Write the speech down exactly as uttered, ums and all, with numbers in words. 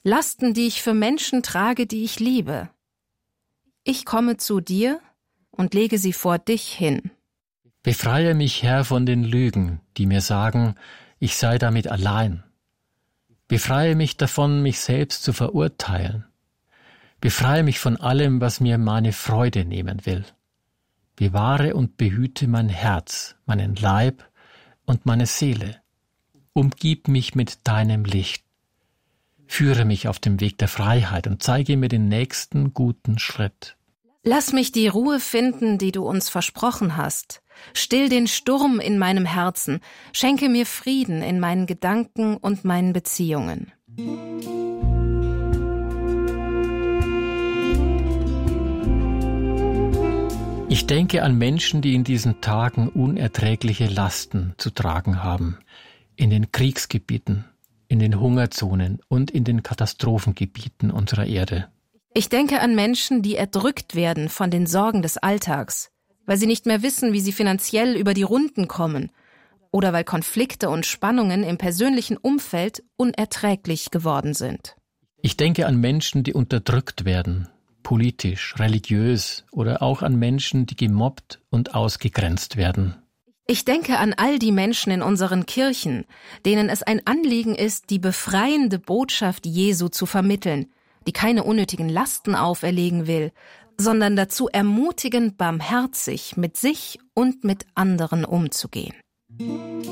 Lasten, die ich für Menschen trage, die ich liebe. Ich komme zu dir und lege sie vor dich hin. Befreie mich, Herr, von den Lügen, die mir sagen, ich sei damit allein. Befreie mich davon, mich selbst zu verurteilen. Befreie mich von allem, was mir meine Freude nehmen will. Bewahre und behüte mein Herz, meinen Leib und meine Seele. Umgib mich mit deinem Licht. Führe mich auf dem Weg der Freiheit und zeige mir den nächsten guten Schritt. Lass mich die Ruhe finden, die du uns versprochen hast. Still den Sturm in meinem Herzen. Schenke mir Frieden in meinen Gedanken und meinen Beziehungen. Ich denke an Menschen, die in diesen Tagen unerträgliche Lasten zu tragen haben. In den Kriegsgebieten, in den Hungerzonen und in den Katastrophengebieten unserer Erde. Ich denke an Menschen, die erdrückt werden von den Sorgen des Alltags, weil sie nicht mehr wissen, wie sie finanziell über die Runden kommen oder weil Konflikte und Spannungen im persönlichen Umfeld unerträglich geworden sind. Ich denke an Menschen, die unterdrückt werden, politisch, religiös oder auch an Menschen, die gemobbt und ausgegrenzt werden. Ich denke an all die Menschen in unseren Kirchen, denen es ein Anliegen ist, die befreiende Botschaft Jesu zu vermitteln, die keine unnötigen Lasten auferlegen will, sondern dazu ermutigen, barmherzig mit sich und mit anderen umzugehen.